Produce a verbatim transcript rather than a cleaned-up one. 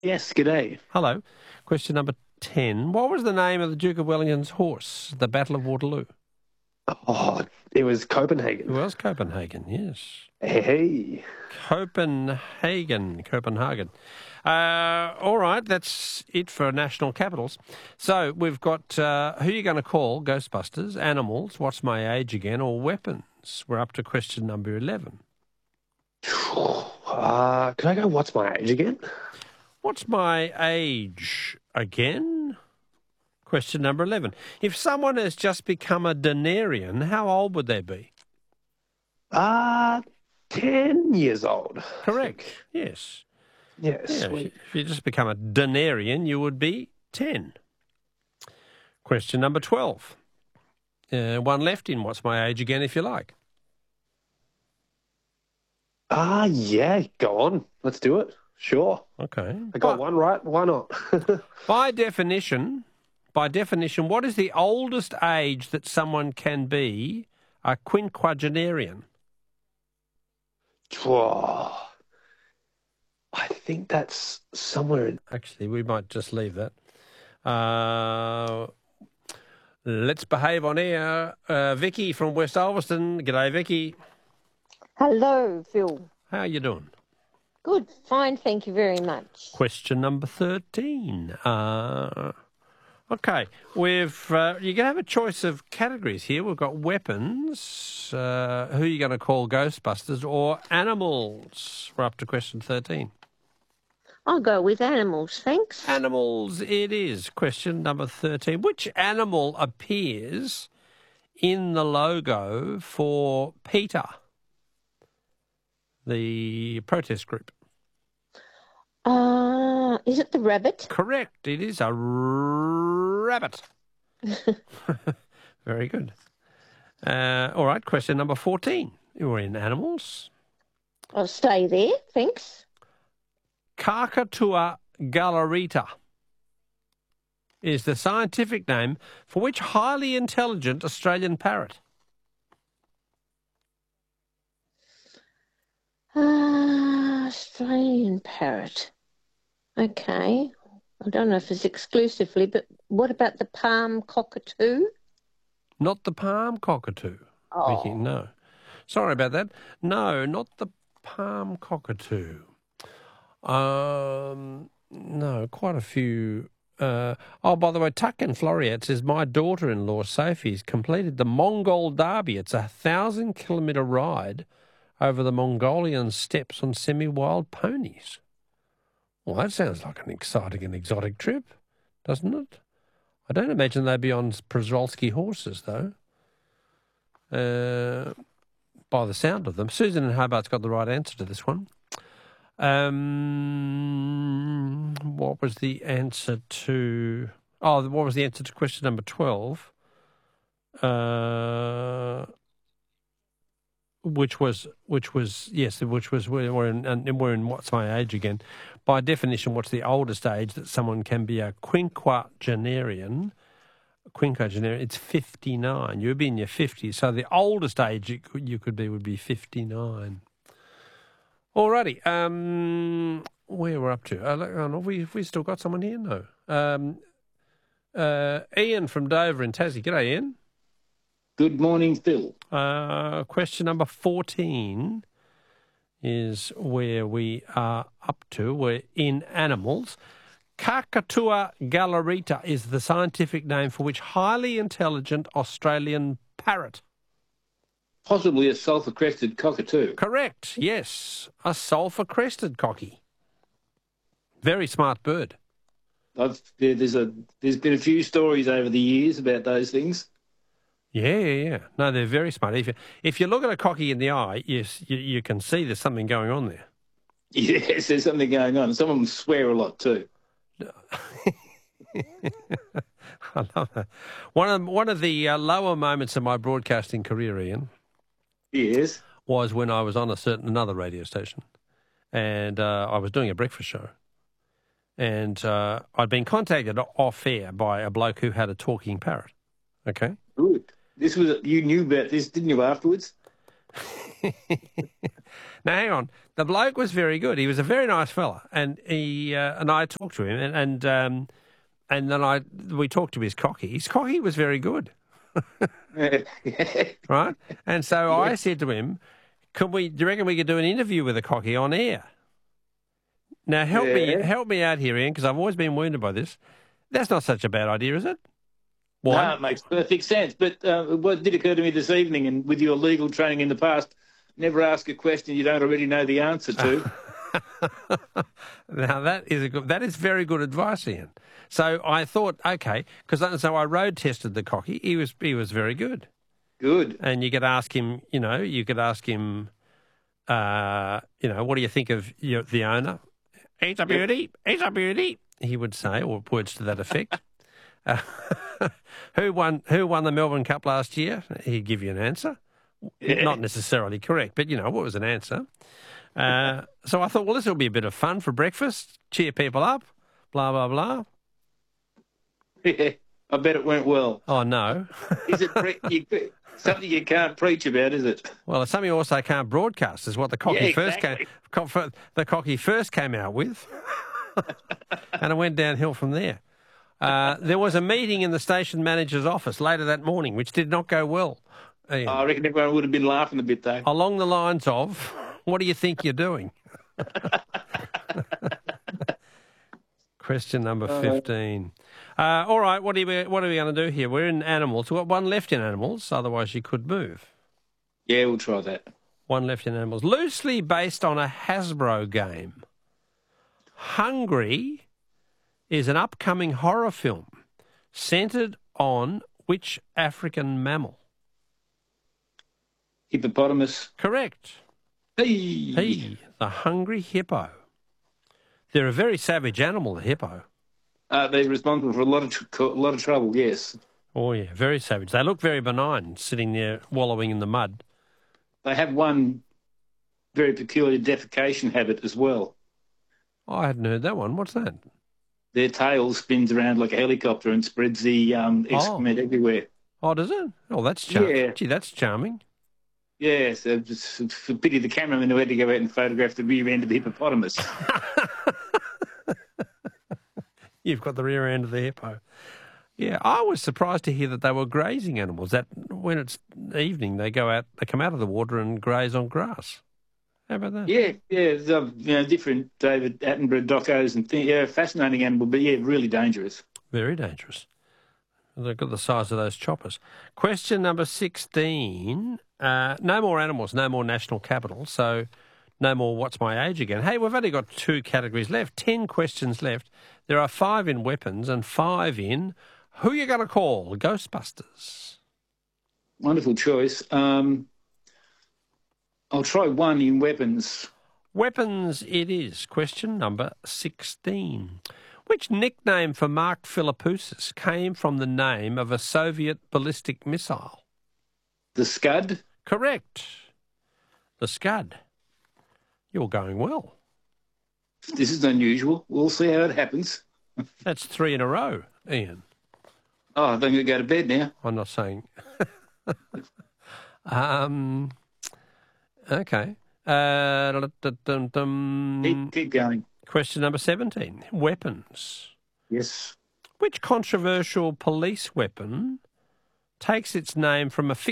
Yes, g'day. Hello. Question number ten. What was the name of the Duke of Wellington's horse at the Battle of Waterloo? Oh, it was It Copenhagen. was Copenhagen, yes. Hey. Copenhagen, Copenhagen. Uh, all right, that's it for national capitals. So we've got uh, who are you going to call? Ghostbusters, animals, what's my age again, or weapons? We're up to question number eleven. Uh, can I go, what's my age again? What's my age again? Question number eleven. If someone has just become a denarian, how old would they be? Uh, ten years old. Correct. Yes. Yes, Yeah, sweet. if you just become a denarian, you would be ten. Question number twelve. Uh, one left in What's My Age Again, if you like. Ah, yeah, go on. Let's do it. Sure. Okay. I got By, one right. Why not? by definition, by definition, what is the oldest age that someone can be a quinquagenarian? Whoa. I think that's somewhere in... Actually, we might just leave that. Uh, let's behave on air. Uh, Vicky from West Ulverston. G'day, Vicky. Hello, Phil. How are you doing? Good, fine, thank you very much. Question number thirteen. Uh, okay, we've uh, you can have a choice of categories here. We've got weapons. Uh, who are you going to call Ghostbusters or animals? We're up to question thirteen. I'll go with animals, thanks. Animals it is. Question number thirteen. Which animal appears in the logo for PETA, the protest group? Uh, is it the rabbit? Correct. It is a rabbit. Very good. Uh, all right, question number fourteen. We're in animals. I'll stay there, thanks. Kakatua galarita is the scientific name for which highly intelligent Australian parrot? Uh, Australian parrot. Okay. I don't know if it's exclusively, but what about the palm cockatoo? Not the palm cockatoo. Oh. Vicky, no. Sorry about that. No, not the palm cockatoo. Um, no, quite a few. Uh, oh, by the way, Tuck in Floriat says, my daughter-in-law, Sophie's completed the Mongol Derby. It's a thousand-kilometre ride over the Mongolian steppes on semi-wild ponies. Well, that sounds like an exciting and exotic trip, doesn't it? I don't imagine they'd be on Przewalski horses, though, uh, by the sound of them. Susan in Hobart's got the right answer to this one. Um, what was the answer to... Oh, what was the answer to question number twelve? Uh... Which was, which was, yes, which was, we're in, we're in What's My Age Again. By definition, what's the oldest age that someone can be a quinquagenarian? Quinquagenarian, it's fifty-nine. You'd be in your fifties. So the oldest age you could, you could be would be fifty-nine. Alrighty, um, where we're up to? Uh, have we, have we still got someone here? No. Um, uh, Ian from Dover in Tassie. G'day, Ian. Good morning, Phil. Uh, question number fourteen is where we are up to. We're in animals. Kakatua galarita is the scientific name for which highly intelligent Australian parrot? Possibly a sulphur-crested cockatoo. Correct, yes. A sulphur-crested cocky. Very smart bird. I've, there, there's a there's been a few stories over the years about those things. Yeah, yeah, yeah. No, they're very smart. If you, if you look at a cocky in the eye, yes, you, you can see there's something going on there. Yes, there's something going on. Some of them swear a lot too. I love that. One of one of the uh, lower moments of my broadcasting career, Ian, Yes. was when I was on a certain another radio station, and uh, I was doing a breakfast show, and uh, I'd been contacted off air by a bloke who had a talking parrot. Okay. Good. This was you knew about this, didn't you? Afterwards. Now, hang on. The bloke was very good. He was a very nice fella, and he uh, and I talked to him, and and, um, and then I we talked to his cocky. His cocky was very good, right? And so yeah. I said to him, "Could we? Do you reckon we could do an interview with a cocky on air?" Now, help yeah. me help me out here, Ian, because I've always been wounded by this. That's not such a bad idea, is it? Why? No, it makes perfect sense. But uh, what did occur to me this evening, and with your legal training in the past, never ask a question you don't already know the answer to. Now, that is a good, that is very good advice, Ian. So I thought, okay, because so I road tested the cocky. He was he was very good. Good. And you could ask him, you know, you could ask him, uh, you know, what do you think of your, the owner? He's a beauty. He's a beauty. He would say, or words to that effect. Uh, who won? Who won the Melbourne Cup last year? He'd give you an answer, Yeah. not necessarily correct, but you know what was an answer. Uh, so I thought, well, this will be a bit of fun for breakfast, cheer people up, blah blah blah. Yeah, I bet it went well. Oh no, Is it pre- you, something you can't preach about? Is it? well, it's something you also can't broadcast. Is what the cocky Yeah, first exactly. came, co- the cocky first came out with, and it went downhill from there. Uh, there was a meeting in the station manager's office later that morning, which did not go well. Ian. I reckon everyone would have been laughing a bit though. Along the lines of, what do you think you're doing? Question number fifteen. Uh, all right, what are we, what are we going to do here? We're in animals. We've got one left in animals, otherwise you could move. Yeah, we'll try that. One left in animals. Loosely based on a Hasbro game. Hungry is an upcoming horror film centred on which African mammal? Hippopotamus. Correct. Hey. Hey, the hungry hippo. They're a very savage animal, the hippo. Uh, they're responsible for a lot of tr- a lot of trouble. Yes, Oh, yeah, very savage. They look very benign, sitting there wallowing in the mud. they have one very peculiar defecation habit as well. Oh, I hadn't heard that one. What's that? Their tail spins around like a helicopter and spreads the um, excrement Oh. everywhere. Oh, does it? Oh, that's charming. Yeah. Gee, that's charming. Yes, uh, it's, it's a pity the cameraman who had to go out and photograph the rear end of the hippopotamus. You've got the rear end of the hippo. Yeah, I was surprised to hear that they were grazing animals. That when it's evening, they go out, they come out of the water and graze on grass. How about that? Yeah, yeah, there's, uh, you know, different David Attenborough docos and things. Yeah, fascinating animal, but yeah, really dangerous. Very dangerous. They've got the size of those choppers. Question number sixteen. Uh, no more animals, no more national capital, so no more what's my age again. Hey, we've only got two categories left, ten questions left. There are five in weapons and five in who you going to call? Ghostbusters. Wonderful choice. Um, I'll try one in weapons. Weapons it is. Question number sixteen. Which nickname for Mark Philippoussis came from the name of a Soviet ballistic missile? The Scud. Correct. The Scud. You're going well. This is unusual. We'll see how it happens. That's three in a row, Ian. Oh, I think I'm going to go to bed now. I'm not saying. um. Okay. Uh, dum-dum-dum. Keep, keep going. Question number seventeen. Weapons. Yes. Which controversial police weapon takes its name from a